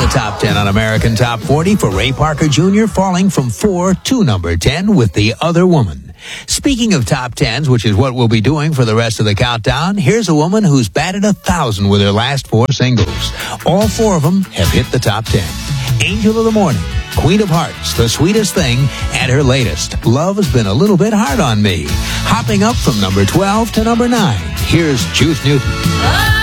the top 10 on American Top 40 for Ray Parker Jr., falling from 4 to number 10 with The Other Woman. Speaking of top 10s, which is what we'll be doing for the rest of the countdown, here's a woman who's batted 1,000 with her last 4 singles. All 4 of them have hit the top 10. Angel of the Morning, Queen of Hearts, The Sweetest Thing, and her latest, Love Has Been a Little Bit Hard on Me. Hopping up from number 12 to number 9, here's Juice Newton.